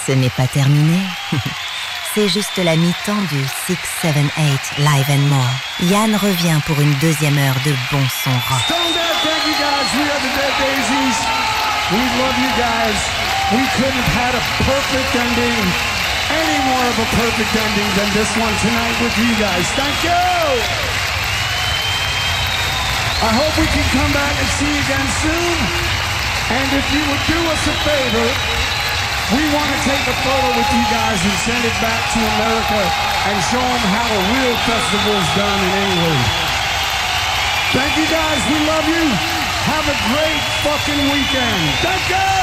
Ce n'est pas terminé. C'est juste la mi-temps du 678 Live and More. Yann revient pour une deuxième heure de bon son rock. Thank you guys. We are the Dead Daisies. We love you guys. We couldn't have had a perfect ending, any more of a perfect ending than this one tonight with you guys. Thank you. I hope we can come back and see you again soon. And if you would do us a favor, we want to take a photo with you guys and send it back to America and show them how a real festival is done in England. Thank you guys. We love you. Have a great fucking weekend. Thank you.